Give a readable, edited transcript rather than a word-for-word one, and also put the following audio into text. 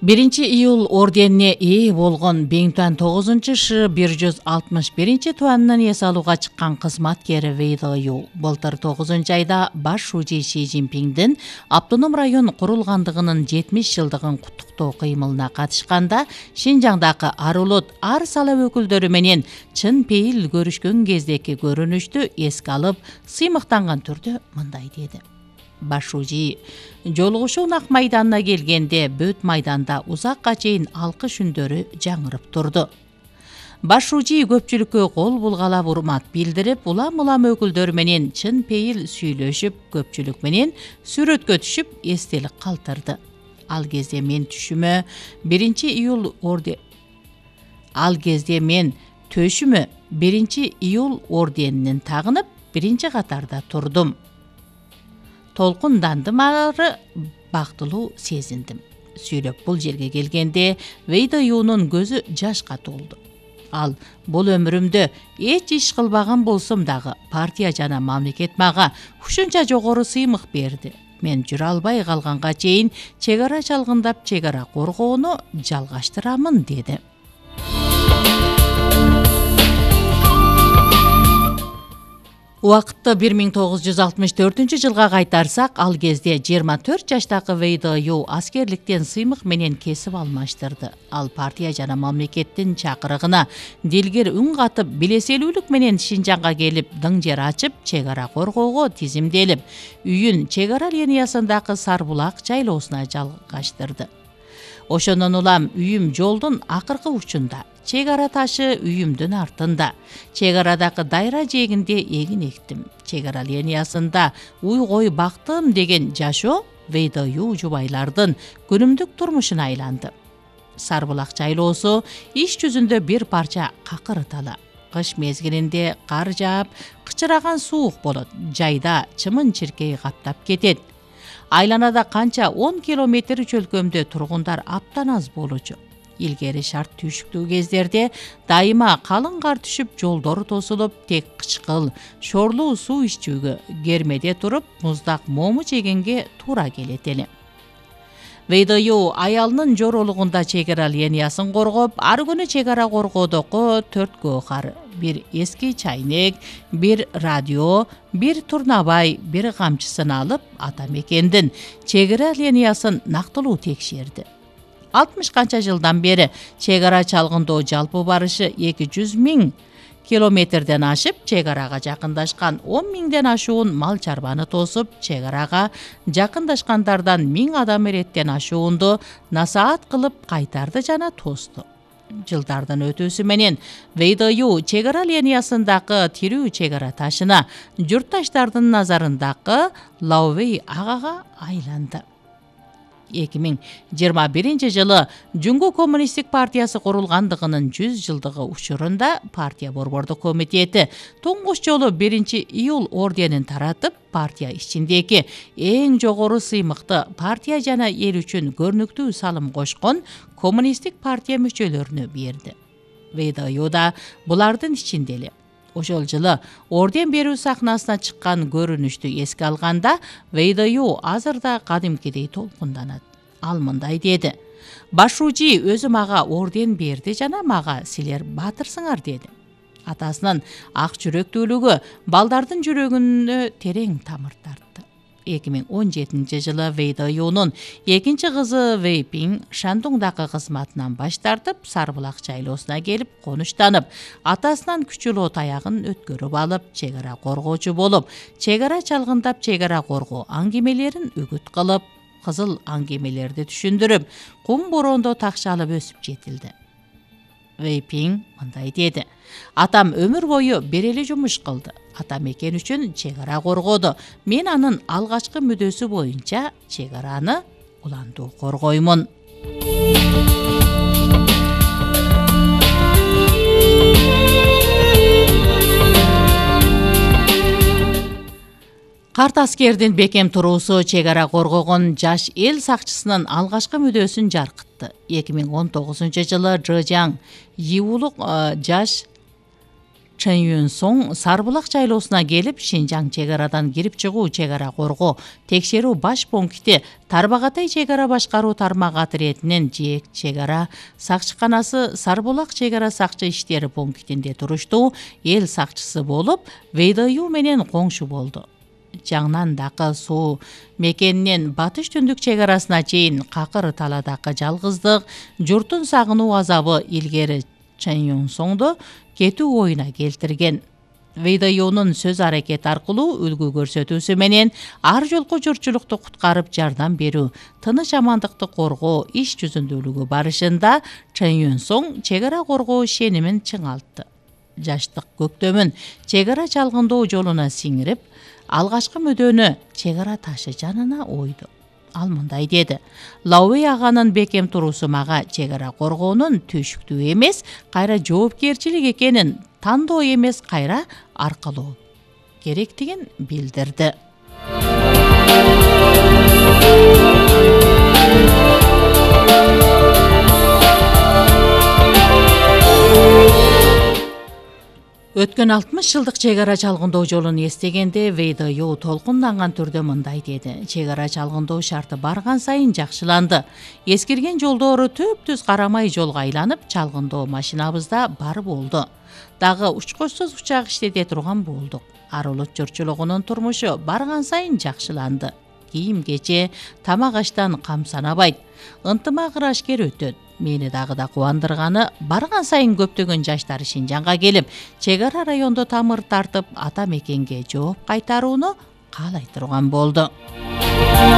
1-iyul орденине ээ болгон Беңтуан 9Ш-161 туанынан эс алууга чыккан кызматкер Вэй Даоюу былтыр 9-айда баш шужи Си Цзиньпиндин автоном район курулгандыгынын 70 жылдыгын куттуктоо кыймылына катышканда Шинжаңдагы ар улут, ар сала өкүлдөрү менен чын пейил көрүшкөн кездеки көрүнүштү эске алып, сыймыктанган түрдө мындай деди. Баш шужи жолугушуу Ак майданына келгенде Бөт майданда узакка чейин алкыш үндөрү жаңырып турду. Баш шужи көпчүлүккө кол булгалап урмат билдирип, улам өкүлдөр менен чын пейил сүйлөшүп, көпчүлүк менен сүрөткө түшүп, эстелик калтырды. Ал кезде мен төшүмө 1-iyul орденинин тагынып, биринчи катарда турдум. Толкундандым, ары бактылуу сезиндим. Сүйлөп бул жерге келгенде Вэй Даоюунун көзү жашка толду. Ал бул өмүрүмдө эч иш кылбаган болсом дагы партия жана мамлекет мага ушунча жогору сыймык берди. Мен жүрө албай калганга чейин чек ара чалгындап, чек ара коргоону жалгаштырамын деди. Убакытты 1964-жылга кайтарсак, ал кезде 24 жаштагы Вэй Даоюу аскерликтен сыймык менен кесип алмаштырды. Ал партия жана мамлекеттин чакырыгына дилгер үн катып, билеселүүлүк менен Шинжаңга келип, дың жер ачып, чек ара коргоого тизимделип, үйүн чек ара линиясындагы Сарбулак жайлоосуна жалгаштырды. Ошондон улам үйүм жолдун акыркы учунда, чек ара ташы үйүмдүн артында. Чек арадагы дайра жээгинде эгин эктим. Чек ара линиясында уй-кой бактым деген жашоо Вэй Даоюу жубайлардын күнүмдүк турмушуна айланды. Сарбулак жайлоосу иш жүзүндө бир парча какыртала. Кыш мезгилинде кар жаап, кычыраган суук болот. Жайда чымын-чиркей каптап кетет. Айланада канча 10 километр чөлкөмдө тургундар аптан аз болчу. Илгери шарт түйшүктүү кездерде дайыма калың кар түшүп, жолдор тосулуп, тек кычкыл, шорлуу суу ичүүгө, кермеде туруп, муздак мому жегенге туура келет эле. Вэй Даоюу аялынын жоролугунда чек ара линиясын коргоп, ар күнү чек ара коргоодогу 4 көкар, бир эски чайнек, бир радио, бир турнабай, бир камчысын алып, ата мекендин чек ара линиясын нактылуу текшерди. 60 канча жылдан бери чек ара чалгындоо жалпы барышы 200 000 километрден ашып, чек арага жакындашкан 10 000ден ашуун мал чарбаны тосуп, чек арага жакындашкандардан 1000 адам эреттен ашуунду насаат кылып кайтарды жана тосту. Жылдардын өтүүсү менен Вэй Даоюу чек ара линиясындагы тирүү чек ара ташына журтташтардын назарындагы Лаовэй агага айланды. 2021-жылы Жуңгу коммунисттик партиясы курулгандыгынын 100 жылдыгы учурунда партия борбордук комитети туңгуч жолу 1-iyul орденин таратып, партия ичиндеги эң жогору сыймыкты партия жана эл үчүн көрнүктүү салым кошкон коммунисттик партия мүчөлөрүнө берди. Вэй Даоюу да булардын ичинде эле. Ошол жылы орден берүү сахнасына чыккан көрүнүштү эске алганда, Вэй Даоюу азыр да кадимкидей толкунданат. Ал мындай деди: "Баш шужи өзү мага орден берди жана мага силер баатырсыңар" деди. Атасынын ак жүрөктүүлүгү балдардын жүрөгүнө терең тамыр тартты. 2017-жылы Вэй Даоюунун экинчи кызы Вэй Пиң Шандуңдагы кызматынан баш тартып, Сарбулак жайлоосуна келип конуштанып, атасынан күчүлөө таягын өткөрүп алып, чек ара коргоочу болуп, чек ара чалгындап, чек ара коргоо аңгемелерин үгүт кылып, кызыл аңгемелерди түшүндүрүп, кум бороондо такшалып өсүп жетилди. Вэй Пиң мындай деди: "Атам өмүр бою бир эле жумуш кылды. Ата мекен үчүн чек ара коргоду. Мен анын алгачкы мүдөсү боюнча чек араны улантуу коргоймун." Карт аскердин бекем туруусу чек ара коргогон жаш эл сакчысынын алгачкы мүдөсүн жаркытты. 2019-жылы Жыжаң Йиулук жаш Чен Юн Сон Сарбулак жайлоосуна келип, Шинжаң чек арадан кирип чыгуу, чек ара коргоо, текшерүү баш пункти, Тарбагатай чек ара башкаруу тармагы отрядынын чек ара сакчыканасы Сарбулак чек ара сакчы иштери пунктинде туруштуу эл сакчысы болуп, Вейдою менен коңшу болду. Жаңнан дакы суу мекенинен батыш түндүк чек арасына чейин какыр таладакы жалгыздык, журттун сагынуу азабы илгери Чен Юн Соңду кетүү оюна келтирген. Вейдоюнун сөз аракет аркылуу үлгү көрсөтүүсү менен ар жолку журтчулукту куткарып жардам берүү, тыныч амандыкты коргоо иш жүзүндөлүгү барышында Чен Юн Соң чек ара коргоо ишенимин чыңалтты. Жаштык көктөмүн чек ара чалгындоо жолуна сиңирип, алгачкы мөдөнү чек ара ташы жанына ойду. Ал мындай деди: Лауэй аганын бекем туруусу мага чек ара коргоонун түйшүктүү эмес, кайра жоопкерчилик экенин, тандоо эмес, кайра аркалоо керектигин билдирди. Өткөн 60 жылдык чек ара чалгындоо жолун эстегенде Вейдою толкунданган түрдө мындай деди: чек ара чалгындоо шарты барган сайын жакшыланды. Эскирген жолдору төп-түз карамай жолго айланып, чалгындоо машинабызда бар болду. Дагы учкучсуз учак иштете турган болдук. Арулут журтчулугунун турмушу барган сайын жакшыланды. Кийим кече, тамак аштан кам санабайт. Ынтымак ырашкер өтөт. Мени дагы да кубандырганы, барган сайын көптөгөн жаштар Шинжаңга келип, чек ара райондо тамыр тартып, ата мекенге жооп кайтарууну каалай турган болду.